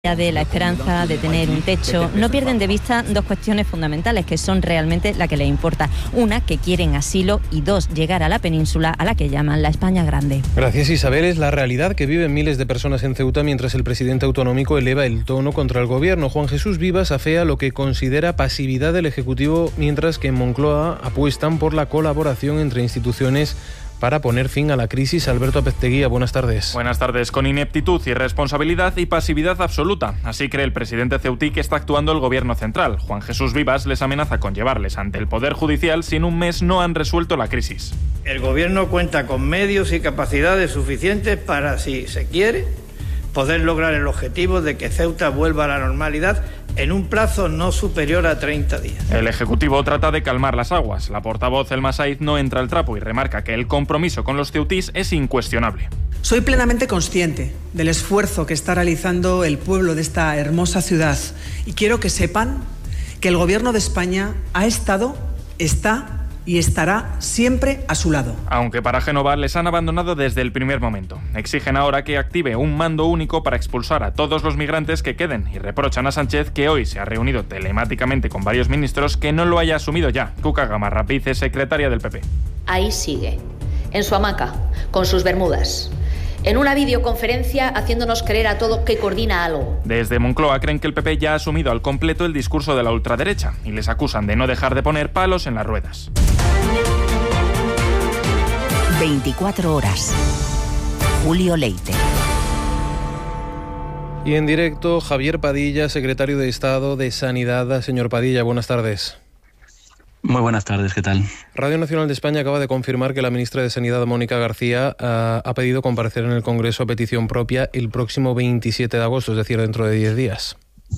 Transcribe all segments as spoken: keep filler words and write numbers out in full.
de la esperanza de tener un techo, no pierden de vista dos cuestiones fundamentales que son realmente la que les importa. Una, que quieren asilo, y dos, llegar a la península a la que llaman la España Grande. Gracias, Isabel. Es la realidad que viven miles de personas en Ceuta mientras el presidente autonómico eleva el tono contra el gobierno. Juan Jesús Vivas afea lo que considera pasividad del Ejecutivo, mientras que en Moncloa apuestan por la colaboración entre instituciones para poner fin a la crisis. Alberto Apezteguía, buenas tardes. Buenas tardes. Con ineptitud, irresponsabilidad y pasividad absoluta. Así cree el presidente ceutí que está actuando el gobierno central. Juan Jesús Vivas les amenaza con llevarles ante el Poder Judicial si en un mes no han resuelto la crisis. El gobierno cuenta con medios y capacidades suficientes para, si se quiere, poder lograr el objetivo de que Ceuta vuelva a la normalidad en un plazo no superior a treinta días. El Ejecutivo trata de calmar las aguas. La portavoz Elma Saiz no entra al trapo y remarca que el compromiso con los ceutís es incuestionable. Soy plenamente consciente del esfuerzo que está realizando el pueblo de esta hermosa ciudad y quiero que sepan que el Gobierno de España ha estado, está y estará siempre a su lado. Aunque para Génova les han abandonado desde el primer momento. Exigen ahora que active un mando único para expulsar a todos los migrantes que queden y reprochan a Sánchez, que hoy se ha reunido telemáticamente con varios ministros, que no lo haya asumido ya. Cuca Gamarra, vicesecretaria del P P. Ahí sigue, en su hamaca, con sus bermudas, en una videoconferencia haciéndonos creer a todos que coordina algo. Desde Moncloa creen que el P P ya ha asumido al completo el discurso de la ultraderecha y les acusan de no dejar de poner palos en las ruedas. veinticuatro horas. Julio Leite. Y en directo, Javier Padilla, secretario de Estado de Sanidad. Señor Padilla, buenas tardes. Muy buenas tardes, ¿qué tal? Radio Nacional de España acaba de confirmar que la ministra de Sanidad, Mónica García, ha, ha pedido comparecer en el Congreso a petición propia el próximo veintisiete de agosto, es decir, dentro de diez días.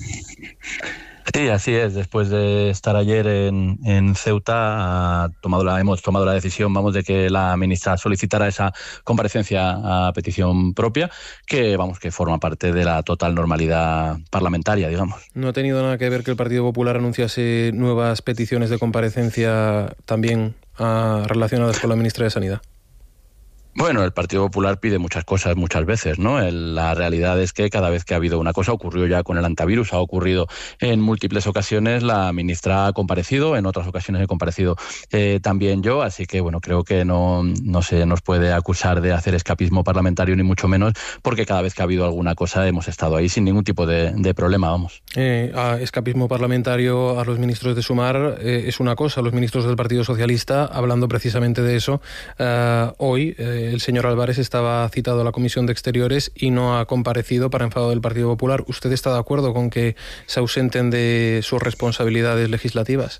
Sí, así es. Después de estar ayer en, en Ceuta, ha tomado la, hemos tomado la decisión, vamos, de que la ministra solicitara esa comparecencia a petición propia, que, vamos, que forma parte de la total normalidad parlamentaria, digamos. ¿No ha tenido nada que ver que el Partido Popular anunciase nuevas peticiones de comparecencia también uh, relacionadas con la ministra de Sanidad? Bueno, el Partido Popular pide muchas cosas muchas veces, ¿no? El, la realidad es que cada vez que ha habido una cosa, ocurrió ya con el antivirus, ha ocurrido en múltiples ocasiones, la ministra ha comparecido, en otras ocasiones he comparecido eh, también yo, así que bueno, creo que no, no se nos puede acusar de hacer escapismo parlamentario, ni mucho menos, porque cada vez que ha habido alguna cosa hemos estado ahí sin ningún tipo de, de problema, vamos. Eh, a escapismo parlamentario a los ministros de Sumar eh, es una cosa, los ministros del Partido Socialista, hablando precisamente de eso, eh, hoy... Eh, el señor Álvarez estaba citado a la Comisión de Exteriores y no ha comparecido para enfado del Partido Popular. ¿Usted está de acuerdo con que se ausenten de sus responsabilidades legislativas?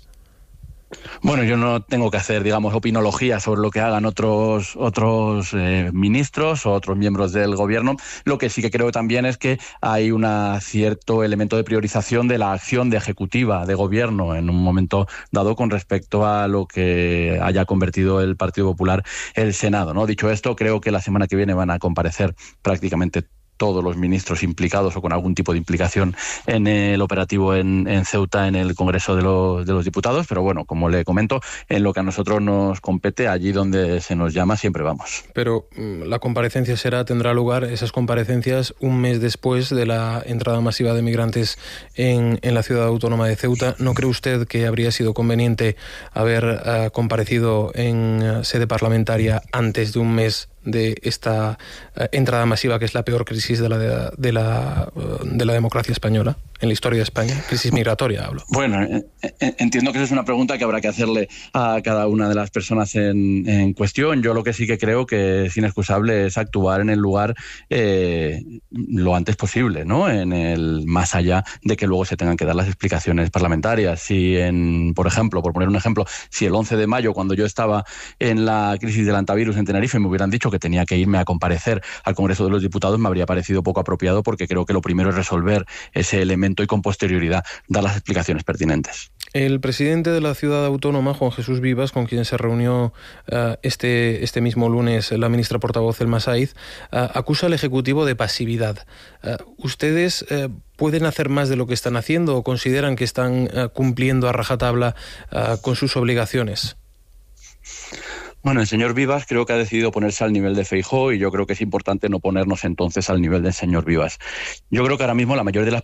Bueno, yo no tengo que hacer, digamos, opinología sobre lo que hagan otros otros eh, ministros o otros miembros del gobierno. Lo que sí que creo también es que hay un cierto elemento de priorización de la acción de ejecutiva de gobierno en un momento dado con respecto a lo que haya convertido el Partido Popular el Senado, ¿no? Dicho esto, creo que la semana que viene van a comparecer prácticamente todos los ministros implicados o con algún tipo de implicación en el operativo en, en Ceuta, en el Congreso de los, de los Diputados, pero bueno, como le comento, en lo que a nosotros nos compete, allí donde se nos llama, siempre vamos. Pero la comparecencia será, tendrá lugar, esas comparecencias, un mes después de la entrada masiva de migrantes en, en la ciudad autónoma de Ceuta. ¿No cree usted que habría sido conveniente haber uh, comparecido en uh, sede parlamentaria antes de un mes de esta uh, entrada masiva, que es la peor crisis de la, de, de, la, uh, de la democracia española, en la historia de España? Crisis migratoria, hablo. Bueno, eh, eh, entiendo que esa es una pregunta que habrá que hacerle a cada una de las personas en, en cuestión. Yo lo que sí que creo que es inexcusable es actuar en el lugar eh, lo antes posible, ¿no? En el, más allá de que luego se tengan que dar las explicaciones parlamentarias. Si, en, por ejemplo, por poner un ejemplo, si el once de mayo, cuando yo estaba en la crisis del antivirus en Tenerife, me hubieran dicho que tenía que irme a comparecer al Congreso de los Diputados, me habría parecido poco apropiado, porque creo que lo primero es resolver ese elemento y con posterioridad dar las explicaciones pertinentes. El presidente de la ciudad autónoma, Juan Jesús Vivas, con quien se reunió uh, este, este mismo lunes la ministra portavoz Elma Saiz, uh, acusa al Ejecutivo de pasividad. Uh, ¿Ustedes uh, pueden hacer más de lo que están haciendo o consideran que están uh, cumpliendo a rajatabla uh, con sus obligaciones? Bueno, el señor Vivas creo que ha decidido ponerse al nivel de Feijóo y yo creo que es importante no ponernos entonces al nivel del señor Vivas. Yo creo que ahora mismo la mayoría de las